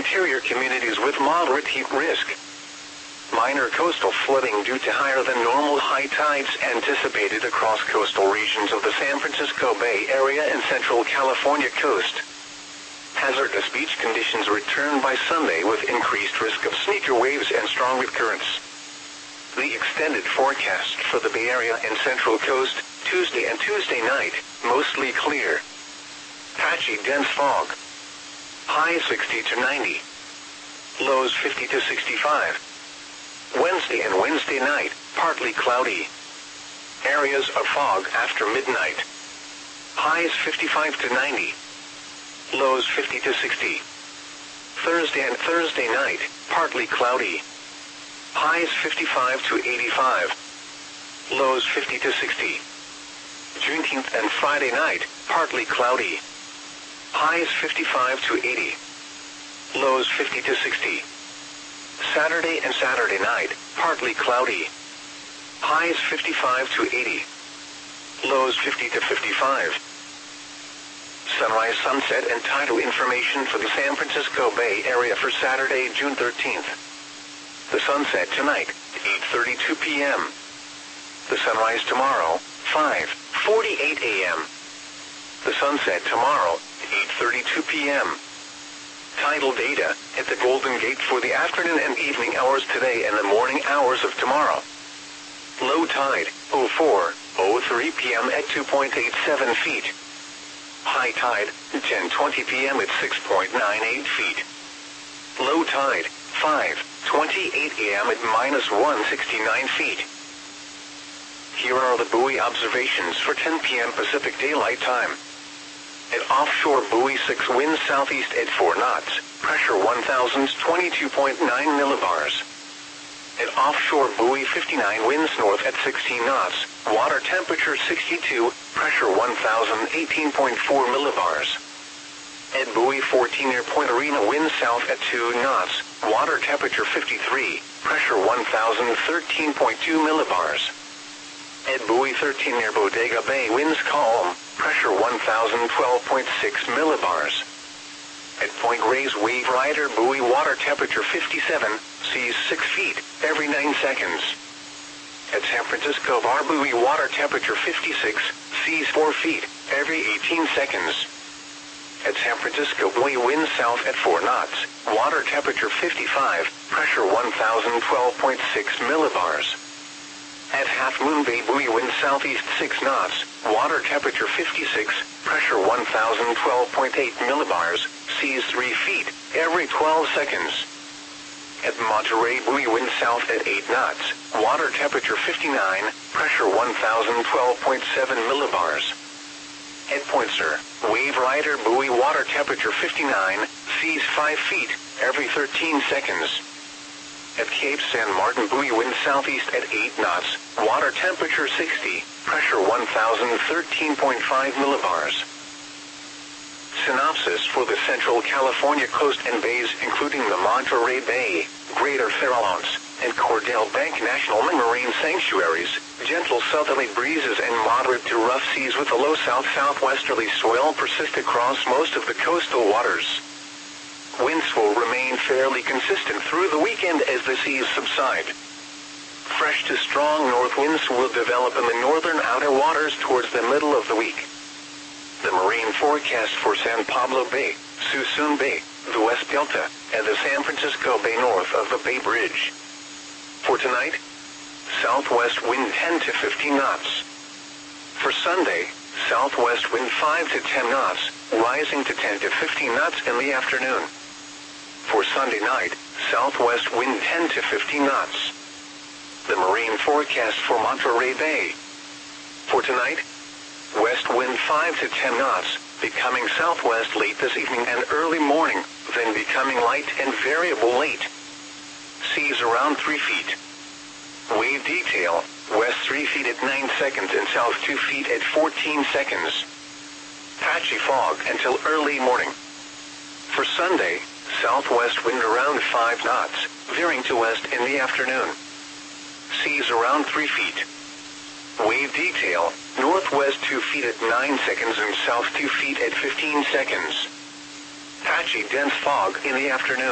interior communities with moderate heat risk. Minor coastal flooding due to higher than normal high tides anticipated across coastal regions of the San Francisco Bay Area and Central California coast. Hazardous beach conditions return by Sunday with increased risk of sneaker waves and strong wind currents. The extended forecast for the Bay Area and Central Coast, Tuesday and Tuesday night, mostly clear. Patchy dense fog. Highs 60 to 90. Lows 50 to 65. Wednesday and Wednesday night, partly cloudy. Areas of fog after midnight. Highs 55 to 90. Lows 50 to 60. Thursday and Thursday night, partly cloudy. Highs 55 to 85. Lows 50 to 60. Juneteenth and Friday night, partly cloudy. Highs 55 to 80. Lows 50 to 60. Saturday and Saturday night, partly cloudy. Highs 55 to 80. Lows 50 to 55. Sunrise, sunset, and tidal information for the San Francisco Bay Area for Saturday, June 13th. The sunset tonight, 8:32 p.m. The sunrise tomorrow, 5:48 a.m. The sunset tomorrow, 8:32 p.m. Tidal data at the Golden Gate for the afternoon and evening hours today and the morning hours of tomorrow. Low tide, 04:03 p.m. at 2.87 feet. High tide, 10:20 p.m. at 6.98 feet. Low tide, 5:28 a.m. at -169 feet. Here are the buoy observations for 10 p.m. Pacific Daylight Time. At offshore buoy 6 winds southeast at 4 knots, pressure 1,022.9 millibars. At offshore buoy 59 winds north at 16 knots, water temperature 62, pressure 1,018.4 millibars. At buoy 14 near Point Arena winds south at 2 knots, water temperature 53, pressure 1,013.2 millibars. At buoy 13 near Bodega Bay winds calm, pressure 1,012.6 millibars. At Point Reyes Wave Rider buoy water temperature 57, seas 6 feet, every 9 seconds. At San Francisco Bar buoy water temperature 56, seas 4 feet, every 18 seconds. At San Francisco buoy winds south at 4 knots, water temperature 55, pressure 1,012.6 millibars. At Half Moon Bay buoy wind southeast 6 knots, water temperature 56, pressure 1,012.8 millibars, seas 3 feet, every 12 seconds. At Monterey buoy wind south at 8 knots, water temperature 59, pressure 1,012.7 millibars. At Point Sur, Wave Rider buoy water temperature 59, seas 5 feet, every 13 seconds. At Cape San Martin buoy wind southeast at 8 knots, water temperature 60, pressure 1,013.5 millibars. Synopsis for the Central California coast and bays including the Monterey Bay, Greater Farallones, and Cordell Bank National Marine Sanctuaries, gentle southerly breezes and moderate to rough seas with a low south-southwesterly swell persist across most of the coastal waters. Winds will remain fairly consistent through the weekend as the seas subside. Fresh to strong north winds will develop in the northern outer waters towards the middle of the week. The marine forecast for San Pablo Bay, Suisun Bay, the West Delta, and the San Francisco Bay north of the Bay Bridge. For tonight, southwest wind 10 to 15 knots. For Sunday, southwest wind 5 to 10 knots, rising to 10 to 15 knots in the afternoon. For Sunday night, southwest wind 10 to 15 knots. The marine forecast for Monterey Bay. For tonight, west wind 5 to 10 knots, becoming southwest late this evening and early morning, then becoming light and variable late. Seas around 3 feet. Wave detail, west 3 feet at 9 seconds and south 2 feet at 14 seconds. Patchy fog until early morning. For Sunday, southwest wind around 5 knots, veering to west in the afternoon. Seas around 3 feet. Wave detail, northwest 2 feet at 9 seconds and south 2 feet at 15 seconds. Patchy dense fog in the afternoon.